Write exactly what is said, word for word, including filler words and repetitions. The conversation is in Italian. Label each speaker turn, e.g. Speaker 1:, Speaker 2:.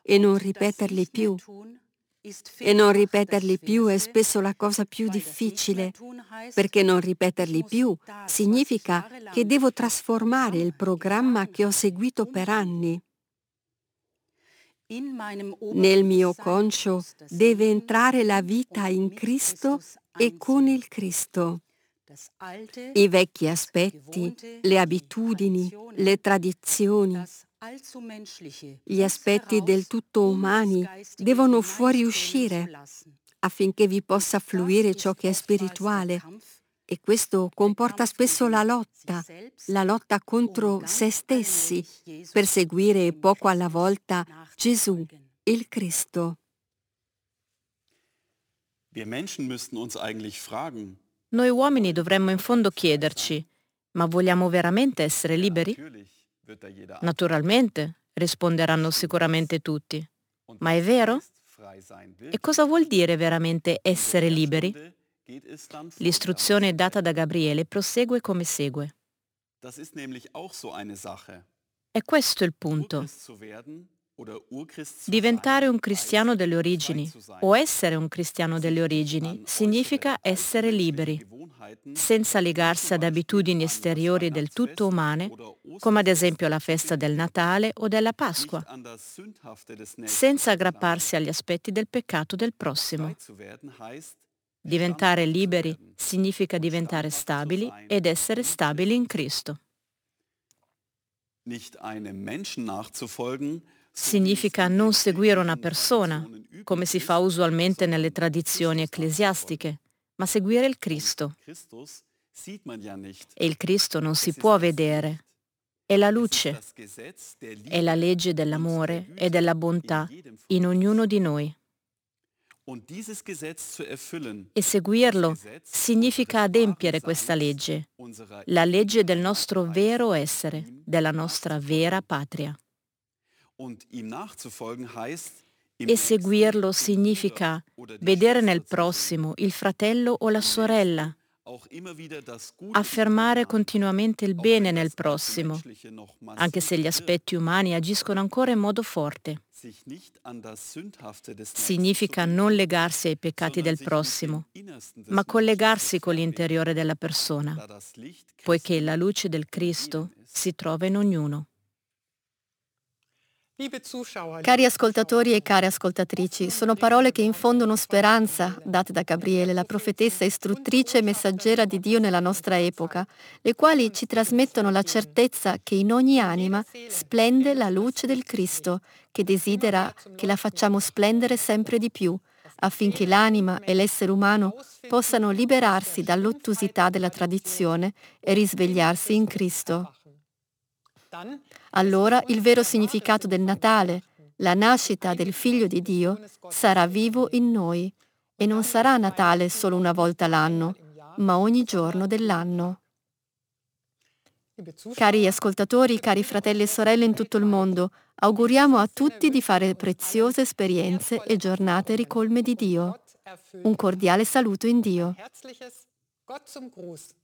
Speaker 1: e non ripeterli più. E non ripeterli più è spesso la cosa più difficile, perché non ripeterli più significa che devo trasformare il programma che ho seguito per anni. Nel mio conscio deve entrare la vita in Cristo e con il Cristo. I vecchi aspetti, le abitudini, le tradizioni, gli aspetti del tutto umani devono fuoriuscire affinché vi possa fluire ciò che è spirituale, e questo comporta spesso la lotta, la lotta contro se stessi per seguire poco alla volta Gesù, il Cristo.
Speaker 2: Wir Menschen müssten uns eigentlich fragen,
Speaker 3: Noi uomini dovremmo in fondo chiederci, ma vogliamo veramente essere liberi?
Speaker 2: natürlich wird da jeder
Speaker 3: Naturalmente, risponderanno sicuramente tutti.
Speaker 2: Und
Speaker 3: Ma è
Speaker 2: was
Speaker 3: vero?
Speaker 2: heißt, frei sein will,
Speaker 3: E cosa vuol dire veramente essere liberi?
Speaker 2: geht es dann
Speaker 3: L'istruzione data da Gabriele prosegue come segue.
Speaker 2: Das ist nämlich auch so eine Sache.
Speaker 3: È questo il punto.
Speaker 2: Urchrist zu werden oder Urchrist zu
Speaker 3: Diventare
Speaker 2: sein,
Speaker 3: un cristiano
Speaker 2: heißt,
Speaker 3: delle
Speaker 2: frei
Speaker 3: origini
Speaker 2: zu sein.
Speaker 3: o essere un cristiano delle
Speaker 2: Sich
Speaker 3: origini
Speaker 2: an
Speaker 3: significa
Speaker 2: äußere,
Speaker 3: essere
Speaker 2: altmenschliche
Speaker 3: liberi,
Speaker 2: Gewohnheiten,
Speaker 3: senza legarsi
Speaker 2: zum
Speaker 3: ad
Speaker 2: Beispiel
Speaker 3: abitudini
Speaker 2: an
Speaker 3: esteriori del tutto
Speaker 2: Weihnachtsfest
Speaker 3: umane,
Speaker 2: oder
Speaker 3: come ad
Speaker 2: Osterfest,
Speaker 3: esempio la festa del Natale o della Pasqua,
Speaker 2: nicht an das Sündhafte des Nächsten
Speaker 3: senza
Speaker 2: zu klammern.
Speaker 3: aggrapparsi agli aspetti del peccato del prossimo.
Speaker 2: Frei zu werden heißt,
Speaker 3: Diventare
Speaker 2: standhaft zu
Speaker 3: liberi
Speaker 2: werden.
Speaker 3: significa diventare stabili ed essere stabili in Cristo.
Speaker 2: Nicht einem Menschen nachzufolgen, so
Speaker 3: Significa
Speaker 2: wie es in
Speaker 3: non
Speaker 2: den
Speaker 3: seguire una
Speaker 2: kirchlichen
Speaker 3: persona,
Speaker 2: Traditionen üblich
Speaker 3: come si
Speaker 2: ist,
Speaker 3: fa usualmente nelle
Speaker 2: sondern
Speaker 3: tradizioni
Speaker 2: Christus
Speaker 3: ecclesiastiche, ma seguire il Cristo.
Speaker 2: nachzufolgen. Christus sieht man ja nicht.
Speaker 3: E il Cristo non si
Speaker 2: Es ist
Speaker 3: può
Speaker 2: das
Speaker 3: vedere.
Speaker 2: Licht.
Speaker 3: È la
Speaker 2: Es ist
Speaker 3: luce,
Speaker 2: das Gesetz der
Speaker 3: è la
Speaker 2: Liebe
Speaker 3: legge
Speaker 2: und
Speaker 3: dell'amore
Speaker 2: der
Speaker 3: e della
Speaker 2: Güte
Speaker 3: bontà
Speaker 2: in jedem von
Speaker 3: in
Speaker 2: uns.
Speaker 3: ognuno di noi.
Speaker 2: Und dieses Gesetz zu erfüllen,
Speaker 3: E seguirlo
Speaker 2: das Gesetz
Speaker 3: significa
Speaker 2: unseres
Speaker 3: adempiere
Speaker 2: wahren
Speaker 3: questa
Speaker 2: Seins,
Speaker 3: legge,
Speaker 2: unserer
Speaker 3: la legge del
Speaker 2: ewigen
Speaker 3: nostro
Speaker 2: Heimat
Speaker 3: vero
Speaker 2: heißt,
Speaker 3: essere,
Speaker 2: ihm
Speaker 3: della nostra vera
Speaker 2: nachzufolgen.
Speaker 3: patria.
Speaker 2: Und ihm nachzufolgen heißt, im
Speaker 3: E
Speaker 2: Nächsten
Speaker 3: seguirlo
Speaker 2: den
Speaker 3: significa
Speaker 2: Bruder oder die
Speaker 3: vedere
Speaker 2: Schwester
Speaker 3: nel
Speaker 2: zu sehen,
Speaker 3: prossimo il fratello o la
Speaker 2: im
Speaker 3: sorella,
Speaker 2: Nächsten auch immer wieder das Gute zu
Speaker 3: affermare
Speaker 2: bejahen,
Speaker 3: continuamente il
Speaker 2: auch
Speaker 3: bene
Speaker 2: wenn
Speaker 3: nel
Speaker 2: das
Speaker 3: prossimo,
Speaker 2: Altmenschliche noch
Speaker 3: anche se
Speaker 2: massiv
Speaker 3: gli
Speaker 2: wirkt,
Speaker 3: aspetti umani agiscono ancora in modo forte.
Speaker 2: sich nicht an das Sündhafte des Nächsten zu
Speaker 3: Significa non
Speaker 2: binden,
Speaker 3: legarsi ai peccati
Speaker 2: sondern
Speaker 3: del
Speaker 2: sich mit
Speaker 3: prossimo,
Speaker 2: dem Innersten des
Speaker 3: ma
Speaker 2: Menschen
Speaker 3: collegarsi
Speaker 2: zu
Speaker 3: con
Speaker 2: verbinden,
Speaker 3: l'interiore della persona,
Speaker 2: da das Licht
Speaker 3: poiché
Speaker 2: Christi
Speaker 3: la luce del
Speaker 2: in
Speaker 3: Cristo
Speaker 2: jedem ist.
Speaker 3: si trova in ognuno.
Speaker 4: Cari ascoltatori e care ascoltatrici, sono parole che infondono speranza, date da Gabriele, la profetessa istruttrice e messaggera di Dio nella nostra epoca, le quali ci trasmettono la certezza che in ogni anima splende la luce del Cristo, che desidera che la facciamo splendere sempre di più, affinché l'anima e l'essere umano possano liberarsi dall'ottusità della tradizione e risvegliarsi in Cristo. Allora il vero significato del Natale, la nascita del Figlio di Dio, sarà vivo in noi e non sarà Natale solo una volta l'anno, ma ogni giorno dell'anno. Cari ascoltatori, cari fratelli e sorelle in tutto il mondo, auguriamo a tutti di fare preziose esperienze e giornate ricolme di Dio. Un cordiale saluto in Dio.
Speaker 5: Gott zum Gruß.